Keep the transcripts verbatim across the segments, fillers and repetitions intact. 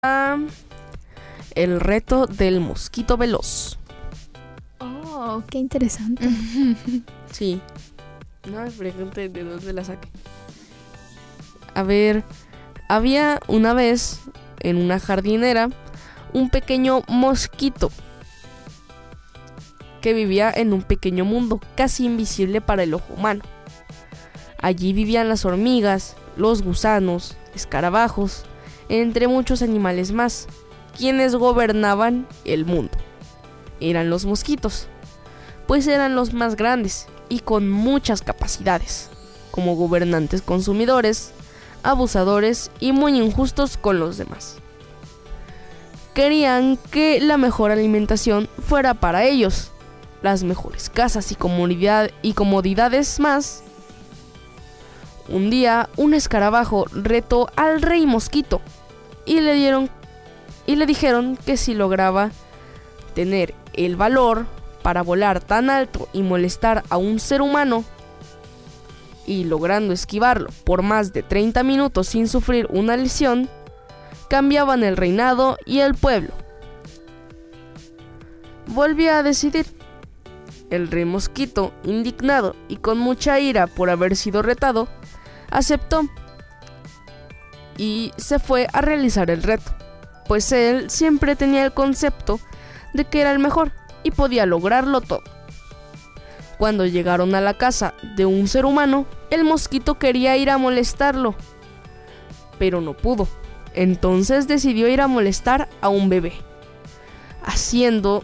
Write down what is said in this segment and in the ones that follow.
a el reto del mosquito veloz. Oh, qué interesante. Sí. No me pregunte de dónde la saqué. A ver, había una vez en una jardinera un pequeño mosquito que vivía en un pequeño mundo casi invisible para el ojo humano. Allí vivían las hormigas, los gusanos, escarabajos, entre muchos animales más, quienes gobernaban el mundo. Eran los mosquitos, pues eran los más grandes y con muchas capacidades, como gobernantes consumidores, abusadores y muy injustos con los demás. Querían que la mejor alimentación fuera para ellos, las mejores casas y, comodidad, y comodidades más. Un día, un escarabajo retó al rey mosquito y le dieron y le dijeron que si lograba tener el valor para volar tan alto y molestar a un ser humano, y logrando esquivarlo por más de treinta minutos sin sufrir una lesión, cambiaban el reinado y el pueblo. Volvía a decidir. El rey mosquito, indignado y con mucha ira por haber sido retado, aceptó y se fue a realizar el reto, pues él siempre tenía el concepto de que era el mejor y podía lograrlo todo. Cuando llegaron a la casa de un ser humano, el mosquito quería ir a molestarlo, pero no pudo. Entonces decidió ir a molestar a un bebé, haciendo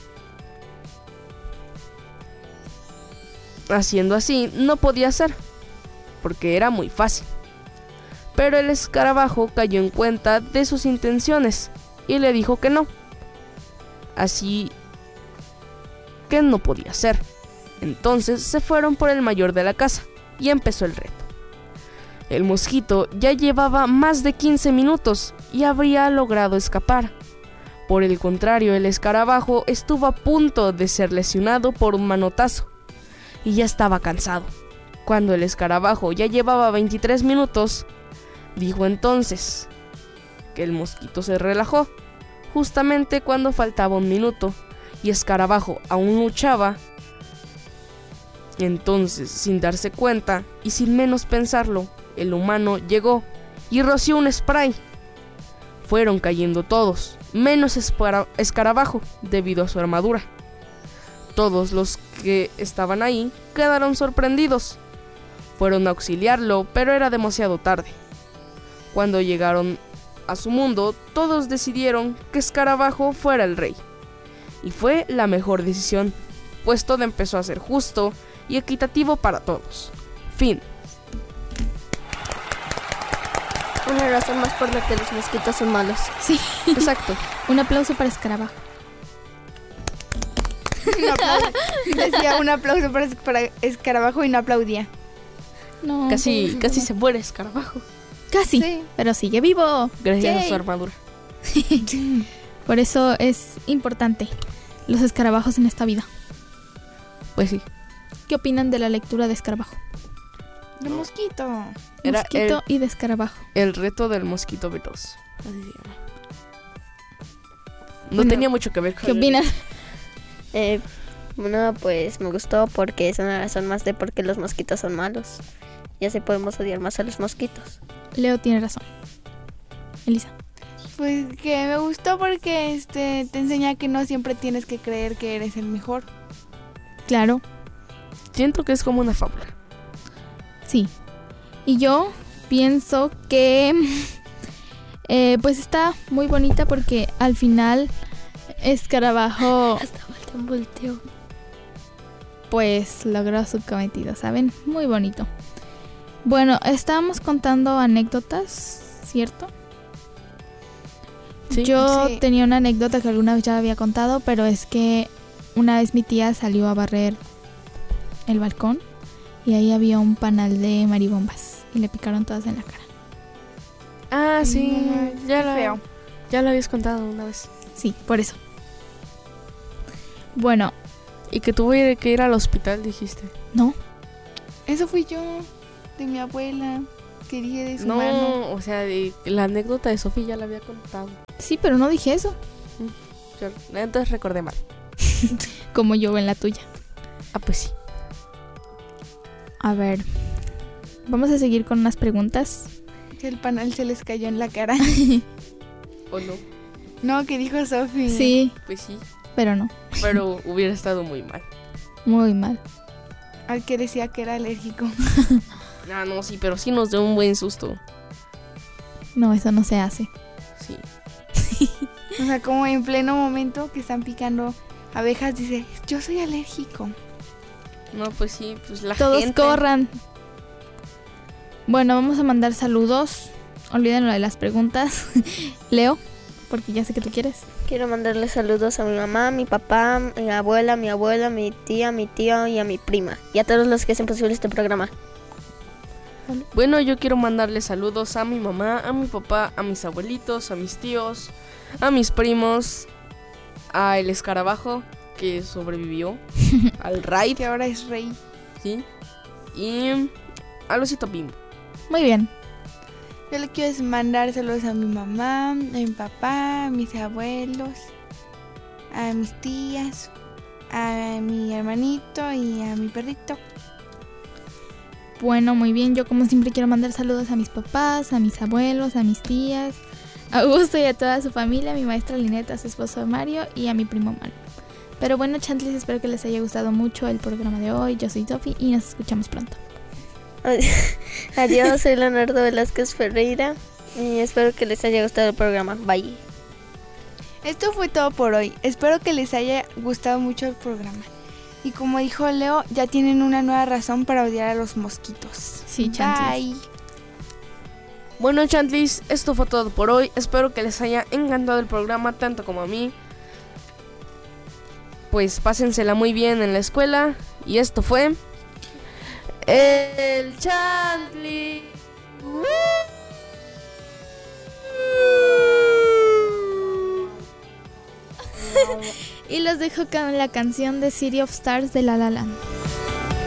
haciendo así no podía ser, porque era muy fácil. Pero el escarabajo cayó en cuenta de sus intenciones y le dijo que no, así que no podía ser. Entonces se fueron por el mayor de la casa y empezó el reto. El mosquito ya llevaba más de quince minutos y habría logrado escapar. Por el contrario, el escarabajo estuvo a punto de ser lesionado por un manotazo y ya estaba cansado. Cuando el escarabajo ya llevaba veintitrés minutos, dijo entonces que el mosquito se relajó, justamente cuando faltaba un minuto y Escarabajo aún luchaba. Entonces, sin darse cuenta y sin menos pensarlo, el humano llegó y roció un spray. Fueron cayendo todos, menos Espara- Escarabajo, debido a su armadura. Todos los que estaban ahí quedaron sorprendidos. Fueron a auxiliarlo, pero era demasiado tarde. Cuando llegaron a su mundo, todos decidieron que Escarabajo fuera el rey. Y fue la mejor decisión, pues todo empezó a ser justo y equitativo para todos. Fin. Una razón más por la que los mosquitos son malos. Sí. Exacto. Un aplauso para Escarabajo. Un aplauso. Decía un aplauso para, para Escarabajo y no aplaudía. No, Casi, casi se muere Escarabajo. Casi, Sí. pero sigue vivo. Gracias Yay. a su armadura. Por eso es importante los escarabajos en esta vida. Pues sí. ¿Qué opinan de la lectura de Escarabajo? De mosquito. Era Mosquito y de Escarabajo. El reto del mosquito veloz. Así se llama. No Bueno, tenía mucho que ver con ¿Qué opinan? Eh, bueno, pues me gustó porque es una razón más de por qué los mosquitos son malos. Y así podemos odiar más a los mosquitos. Leo tiene razón. Elisa. Pues que me gustó porque este te enseña que no siempre tienes que creer que eres el mejor. Claro, Siento que es como una fábula. sí. Y yo pienso que eh, pues está muy bonita porque al final Escarabajo Hasta falta un volteo. pues logró su cometido, ¿saben? Muy bonito. Bueno, estábamos contando anécdotas, ¿cierto? Sí. Yo Sí. tenía una anécdota que alguna vez ya había contado, pero es que una vez mi tía salió a barrer el balcón y ahí había un panal de maribombas y le picaron todas en la cara. Ah, sí. No, ya, qué la, feo. ya lo habías contado una vez. Sí, por eso. Bueno, Y que tuve que ir al hospital, dijiste. no, Eso fui yo, de mi abuela. que dije de su mano. No, o sea, de- la anécdota de Sofía ya la había contado. Sí, pero no dije eso. Yo- entonces recordé mal. Como yo en la tuya. Ah, pues sí. A ver. Vamos a seguir con unas preguntas. Que el panal se les cayó en la cara. ¿O no? No, que dijo Sofi. Sí, Pues sí. pero no. Pero hubiera estado muy mal. Muy mal. Al que decía que era alérgico. Ah, no, sí, pero sí nos dio un buen susto. No, eso no se hace. Sí. O sea, como en pleno momento que están picando abejas, dice, yo soy alérgico. No, pues sí, pues la Todos gente... corran. Bueno, vamos a mandar saludos. Olvídenlo de las preguntas. Leo, porque ya sé que tú quieres. Quiero mandarle saludos a mi mamá, a mi papá, a mi abuela, a mi abuela, a mi tía, a mi tío y a mi prima. Y a todos los que hacen posible este programa. Bueno, yo quiero mandarle saludos a mi mamá, a mi papá, a mis abuelitos, a mis tíos, a mis primos, a el escarabajo que sobrevivió, al raid, Que ahora es rey. ¿sí? Y al osito Bimbo. Muy bien. Yo le quiero es mandar saludos a mi mamá, a mi papá, a mis abuelos, a mis tías, a mi hermanito y a mi perrito. Bueno, muy bien. Yo como siempre quiero mandar saludos a mis papás, a mis abuelos, a mis tías, a Augusto y a toda su familia, a mi maestra Lineta, a su esposo Mario y a mi primo Manu. Pero bueno, Chantlis, espero que les haya gustado mucho el programa de hoy. Yo soy Sofi y nos escuchamos pronto. Adiós, soy Leonardo Velázquez Ferreira y espero que les haya gustado el programa. Bye. Esto fue todo por hoy. Espero que les haya gustado mucho el programa. Y como dijo Leo, ya tienen una nueva razón para odiar a los mosquitos. Sí, Chantlis. Bye. Bueno, Chantlis, esto fue todo por hoy. Espero que les haya encantado el programa tanto como a mí. Pues pásensela muy bien en la escuela. Y esto fue... El Chantlis. Y los dejo con la canción de City of Stars de La La Land.